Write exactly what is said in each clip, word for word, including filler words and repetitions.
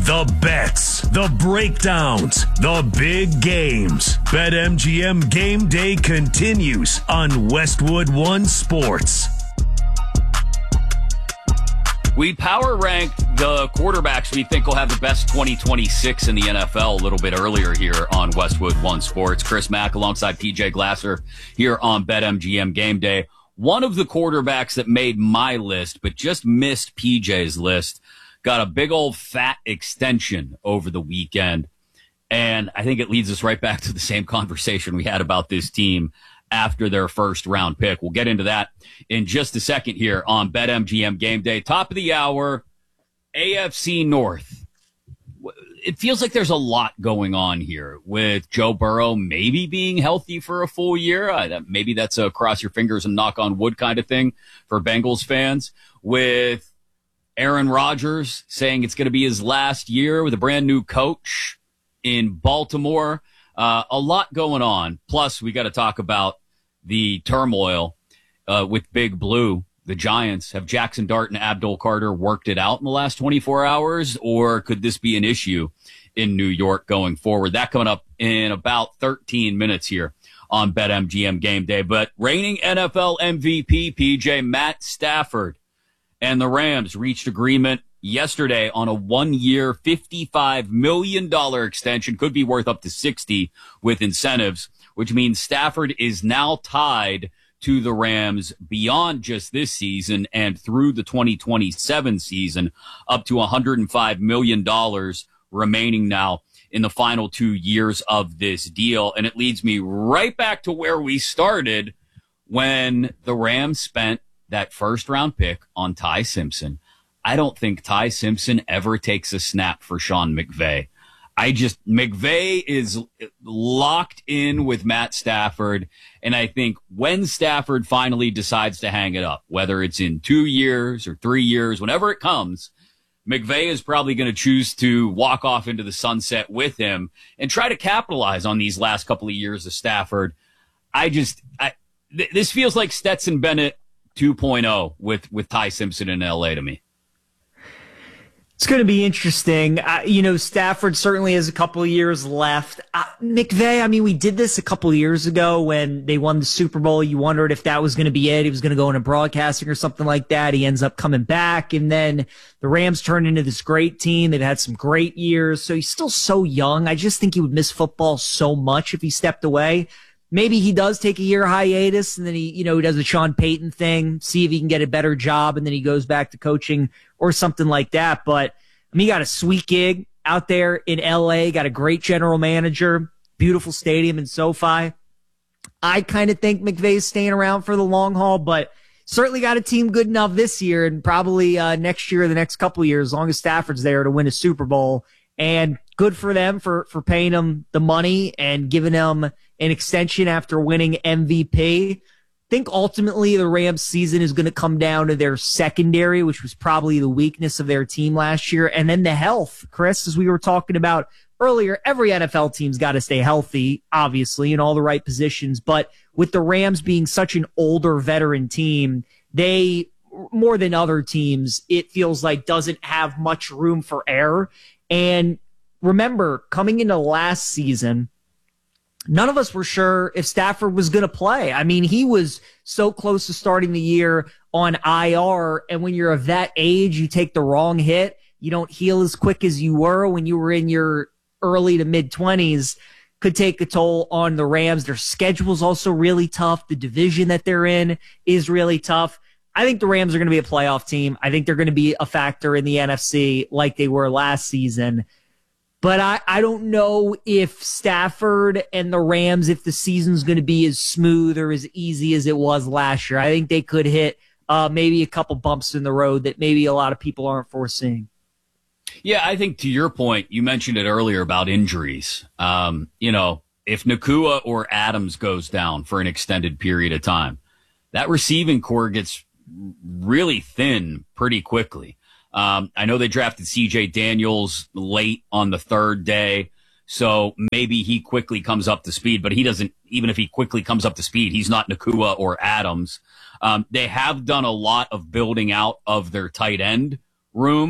The bets, the breakdowns, the big games. BetMGM Game Day continues on Westwood One Sports. We power ranked the quarterbacks we think will have the best twenty twenty-six in the N F L a little bit earlier here on Westwood One Sports. Chris Mack alongside P J Glasser here on BetMGM Game Day. One of the quarterbacks that made my list but just missed P J's list got a big old fat extension over the weekend. And I think it leads us right back to the same conversation we had about this team after their first round pick. We'll get into that in just a second here on BetMGM Game Day. Top of the hour, A F C North. It feels like there's a lot going on here with Joe Burrow maybe being healthy for a full year. Uh, maybe that's a cross your fingers and knock on wood kind of thing for Bengals fans. With Aaron Rodgers saying it's going to be his last year with a brand new coach in Baltimore. Uh, a lot going on. Plus, we got to talk about the turmoil uh, with Big Blue. The Giants. Have Jackson Dart and Abdul Carter worked it out in the last twenty-four hours, or could this be an issue in New York going forward? That coming up in about thirteen minutes here on BetMGM Game Day. But reigning N F L M V P, P J, Matt Stafford, and the Rams reached agreement yesterday on a one-year, fifty-five million dollars extension. Could be worth up to sixty with incentives, which means Stafford is now tied to the Rams beyond just this season and through the twenty twenty-seven season, up to one hundred five million dollars remaining now in the final two years of this deal. And it leads me right back to where we started when the Rams spent that first round pick on Ty Simpson. I don't think Ty Simpson ever takes a snap for Sean McVay. I just, McVay is locked in with Matt Stafford. And I think when Stafford finally decides to hang it up, whether it's in two years or three years, whenever it comes, McVay is probably going to choose to walk off into the sunset with him and try to capitalize on these last couple of years of Stafford. I just, I, th- this feels like Stetson Bennett two point oh with, with Ty Simpson in L A to me. It's going to be interesting. Uh, you know, Stafford certainly has a couple of years left. Uh, McVay, I mean, we did this a couple of years ago when they won the Super Bowl. You wondered if that was going to be it. He was going to go into broadcasting or something like that. He ends up coming back, and then the Rams turned into this great team. They've had some great years. So he's still so young. I just think he would miss football so much if he stepped away. Maybe he does take a year hiatus, and then he, you know, he does the Sean Payton thing, see if he can get a better job, and then he goes back to coaching or something like that. But I mean, he got a sweet gig out there in L A, got a great general manager, beautiful stadium in SoFi. I kind of think McVay's staying around for the long haul, but certainly got a team good enough this year and probably uh, next year or the next couple of years, as long as Stafford's there, to win a Super Bowl. And good for them for, for paying him the money and giving him an extension after winning M V P. I think ultimately the Rams season is going to come down to their secondary, which was probably the weakness of their team last year. And then the health, Chris, as we were talking about earlier, every N F L team's got to stay healthy, obviously, in all the right positions. But with the Rams being such an older veteran team, they, more than other teams, it feels like doesn't have much room for error. And remember, coming into last season, none of us were sure if Stafford was going to play. I mean, he was so close to starting the year on I R, and when you're of that age, you take the wrong hit. You don't heal as quick as you were when you were in your early to mid-twenties. Could take a toll on the Rams. Their schedule's also really tough. The division that they're in is really tough. I think the Rams are going to be a playoff team. I think they're going to be a factor in the N F C like they were last season. But I, I don't know if Stafford and the Rams, if the season's going to be as smooth or as easy as it was last year. I think they could hit uh, maybe a couple bumps in the road that maybe a lot of people aren't foreseeing. Yeah, I think to your point, you mentioned it earlier about injuries. Um, you know, if Nakua or Adams goes down for an extended period of time, that receiving core gets really thin pretty quickly. Um, I know they drafted C J Daniels late on the third day, so maybe he quickly comes up to speed, but he doesn't, even if he quickly comes up to speed, he's not Nakua or Adams. Um, they have done a lot of building out of their tight end room.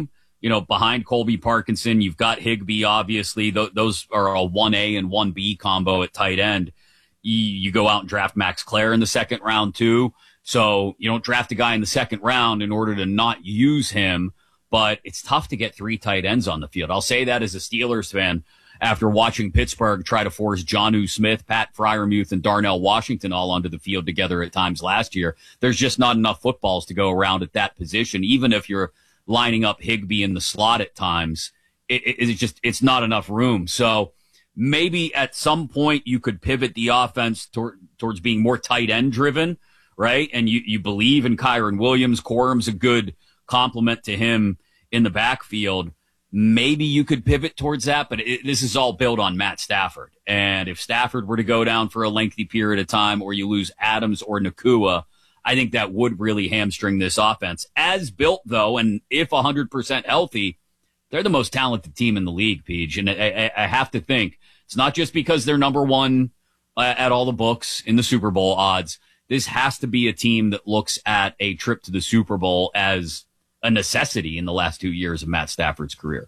you know, behind Colby Parkinson, you've got Higbee, obviously. Th- those are a one A and one B combo at tight end. You, you go out and draft Max Clare in the second round, too. So you don't draft a guy in the second round in order to not use him. But it's tough to get three tight ends on the field. I'll say that as a Steelers fan after watching Pittsburgh try to force Jonnu Smith, Pat Freiermuth, and Darnell Washington all onto the field together at times last year. There's just not enough footballs to go around at that position, even if you're lining up Higbee in the slot at times. It, it, it's just, it's not enough room. So maybe at some point you could pivot the offense tor- towards being more tight end driven, right? And you, you believe in Kyron Williams. Corum's a good complement to him in the backfield. Maybe you could pivot towards that, but it, this is all built on Matt Stafford. And if Stafford were to go down for a lengthy period of time, or you lose Adams or Nacua, I think that would really hamstring this offense. As built, though, and if one hundred percent healthy, they're the most talented team in the league, Peach. And I, I, I have to think it's not just because they're number one uh, at all the books in the Super Bowl odds. This has to be a team that looks at a trip to the Super Bowl as a necessity in the last two years of Matt Stafford's career.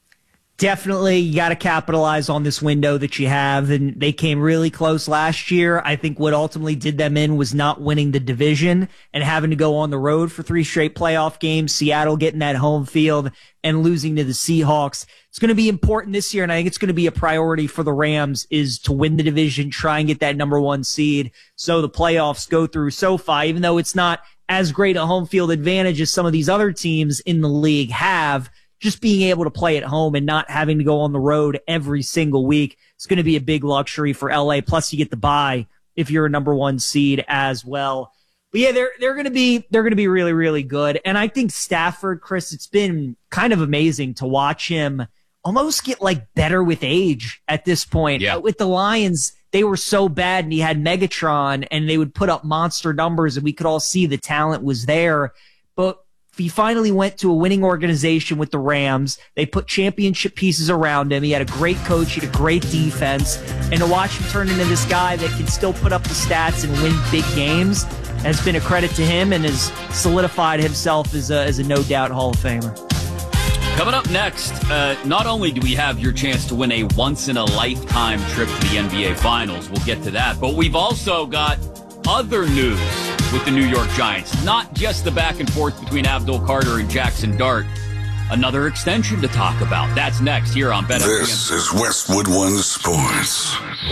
Definitely, you got to capitalize on this window that you have, and they came really close last year. I think what ultimately did them in was not winning the division and having to go on the road for three straight playoff games, Seattle getting that home field and losing to the Seahawks. It's going to be important this year, and I think it's going to be a priority for the Rams is to win the division, try and get that number one seed so the playoffs go through SoFi, even though it's not as great a home field advantage as some of these other teams in the league have. Just being able to play at home and not having to go on the road every single week is going to be a big luxury for L A. Plus, you get the bye if you're a number one seed as well. But yeah, they're they're going to be they're going to be really really good. And I think Stafford, Chris, it's been kind of amazing to watch him almost get like better with age at this point. Yeah. With the Lions, they were so bad, and he had Megatron, and they would put up monster numbers, and we could all see the talent was there, but he finally went to a winning organization with the Rams. They put championship pieces around him. He had a great coach. He had a great defense. And to watch him turn into this guy that can still put up the stats and win big games has been a credit to him and has solidified himself as a, as a no-doubt Hall of Famer. Coming up next, uh, not only do we have your chance to win a once-in-a-lifetime trip to the N B A Finals, we'll get to that, but we've also got other news with the New York Giants. Not just the back and forth between Abdul Carter and Jackson Dart. Another extension to talk about. That's next here on BetMGM. This is Westwood One Sports.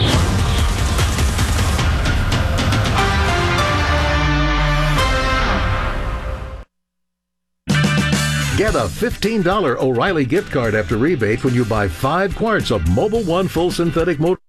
Get a fifteen dollars O'Reilly gift card after rebate when you buy five quarts of Mobil One full synthetic motor.